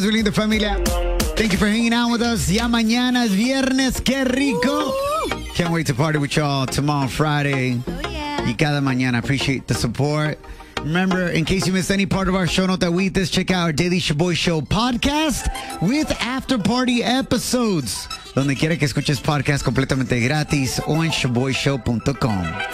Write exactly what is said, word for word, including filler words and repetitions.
Su linda familia. Thank you for hanging out with us. Ya mañana es viernes. Qué rico. Can't wait to party with y'all tomorrow, Friday. Oh, yeah. Y cada mañana. Appreciate the support. Remember, in case you missed any part of our show, no te agüites, check out our Daily Shaboy Show podcast with after party episodes. Donde quiera que escuches podcast completamente gratis o en shaboy show punto com.